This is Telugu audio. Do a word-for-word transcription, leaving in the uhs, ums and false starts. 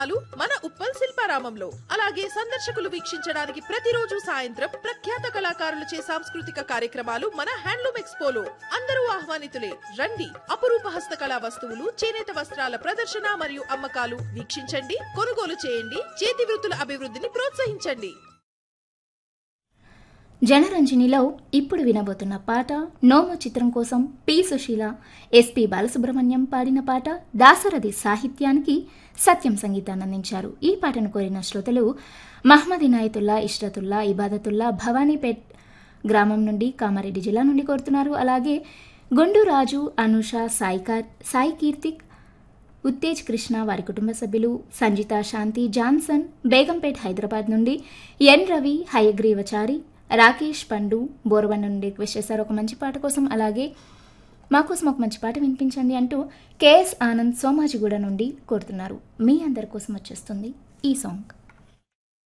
మన ఉప్పల్ శిల్పారామంలో అలాగే సందర్శకులు వీక్షించడానికి ప్రతిరోజు సాయంత్రం ప్రఖ్యాత కళాకారులచే సాంస్కృతిక కార్యక్రమాలు మన హ్యాండ్లూమ్ ఎక్స్పోలో అందరూ ఆహ్వానితులే. రండి, అపురూప హస్తకళా వస్తువులు, చేనేత వస్త్రాల ప్రదర్శన మరియు అమ్మకాలు వీక్షించండి, కొనుగోలు చేయండి, చేతి వృత్తుల అభివృద్ధిని ప్రోత్సహించండి. జనరంజనిలో ఇప్పుడు వినబోతున్న పాట నోము చిత్రం కోసం పి సుశీల, ఎస్పి బాలసుబ్రహ్మణ్యం పాడిన పాట. దాసరథి సాహిత్యానికి సత్యం సంగీతాన్ని అందించారు. ఈ పాటను కోరిన శ్రోతలు మహ్మద్ ఇనాయతుల్లా, ఇష్రతుల్లా, ఇబాదతుల్లా భవానీపేట్ గ్రామం నుండి, కామారెడ్డి జిల్లా నుండి కోరుతున్నారు. అలాగే గుండు రాజు, అనుష, సాయి సాయి కీర్తిక్, ఉత్తేజ్ కృష్ణ, వారి కుటుంబ సభ్యులు, సంజిత, శాంతి, జాన్సన్, బేగంపేట్ హైదరాబాద్ నుండి, ఎన్ రవి, హయగ్రీవచారి, రాకేష్, పండు, బోర్వన్ నుండి రిక్వెస్ట్ చేశారు ఒక మంచి పాట కోసం. అలాగే మాకోసం ఒక మంచి పాట వినిపించండి అంటూ కేఎస్ ఆనంద్ సోమాజిగూడ నుండి కోరుతున్నారు. మీ అందరి కోసం వచ్చేస్తుంది ఈ సాంగ్.